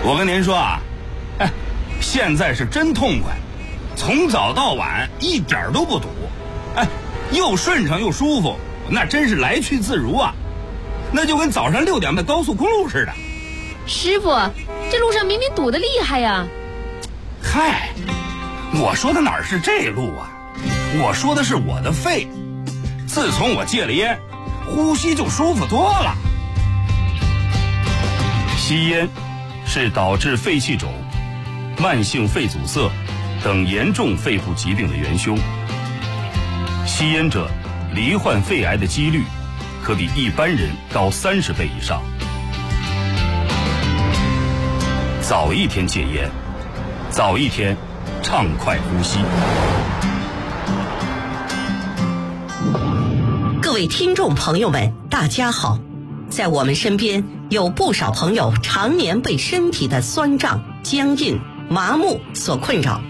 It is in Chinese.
我跟您说啊，现在是真痛快，从早到晚一点都不堵，又顺畅又舒服，那真是来去自如啊，那就跟早上6点的高速公路似的。 师傅，这路上明明堵得厉害呀。 嗨，我说的哪是这路啊，我说的是我的肺。自从我戒了烟，呼吸就舒服多了。 吸烟是导致肺气肿、慢性肺阻塞等严重肺部疾病的元凶。吸烟者罹患肺癌的几率可比一般人高30倍以上。早一天戒烟，早一天畅快呼吸。 各位听众朋友们，大家好。在我们身边有不少朋友常年被身体的酸胀、僵硬、麻木所困扰，